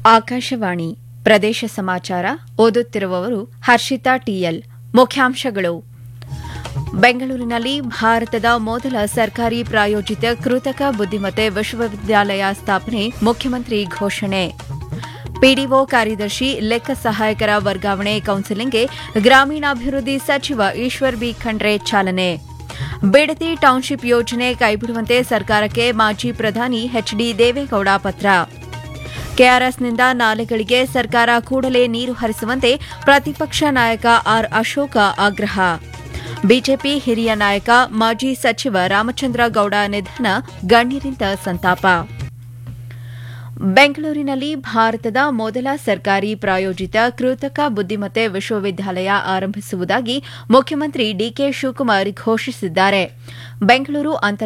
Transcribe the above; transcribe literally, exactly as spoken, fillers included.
ಆಕಾಶವಾಣಿ ಪ್ರದೇಶ ಸಮಾಚಾರ ಓದುತ್ತಿರುವವರು ಹರ್ಷಿತಾ ಟಿಎಲ್. ಮುಖ್ಯಾಂಶಗಳು: ಬೆಂಗಳೂರಿನಲ್ಲಿ ಭಾರತದ ಮೊದಲ ಸರ್ಕಾರಿ ಪ್ರಾಯೋಜಿತ ಕೃತಕ ಬುದ್ದಿಮತ್ತೆ ವಿಶ್ವವಿದ್ಯಾಲಯ ಸ್ಥಾಪನೆ, ಮುಖ್ಯಮಂತ್ರಿ ಘೋಷಣೆ. ಪಿಡಿಒ ಕಾರ್ಯದರ್ಶಿ ಲೆಕ್ಕ ಸಹಾಯಕರ ವರ್ಗಾವಣೆ ಕೌನ್ಸೆಲಿಂಗ್ಗೆ ಗ್ರಾಮೀಣಾಭಿವೃದ್ಧಿ ಸಚಿವ ಈಶ್ವರ್ ಬಿ ಖಂಡ್ರೆ ಚಾಲನೆ. ಬಿಡದಿ ಟೌನ್ಶಿಪ್ ಯೋಜನೆ ಕೈಬಿಡುವಂತೆ ಸರ್ಕಾರಕ್ಕೆ ಮಾಜಿ ಪ್ರಧಾನಿ ಎಚ್ ಡಿ ದೇವೇಗೌಡ ಪತ್ರ. ಕೆಆರ್ಎಸ್ನಿಂದ ನಾಲೆಗಳಿಗೆ ಸರ್ಕಾರ ಕೂಡಲೇ ನೀರು ಹರಿಸುವಂತೆ ಪ್ರತಿಪಕ್ಷ ನಾಯಕ ಆರ್ ಅಶೋಕ ಆಗ್ರಹ. ಬಿಜೆಪಿ ಹಿರಿಯ ನಾಯಕ ಮಾಜಿ ಸಚಿವ ರಾಮಚಂದ್ರ ಗೌಡ ನಿಧನ, ಗಣ್ಯರಿಂದ ಸಂತಾಪ. ಬೆಂಗಳೂರಿನಲ್ಲಿ ಭಾರತದ ಮೊದಲ ಸರ್ಕಾರಿ ಪ್ರಾಯೋಜಿತ ಕೃತಕ ಬುದ್ದಿಮತ್ತೆ ವಿಶ್ವವಿದ್ಯಾಲಯ ಆರಂಭಿಸುವುದಾಗಿ ಮುಖ್ಯಮಂತ್ರಿ ಡಿಕೆ ಶಿವಕುಮಾರ್ ಘೋಷಿಸಿದ್ದಾರೆ. ಬೆಂಗಳೂರು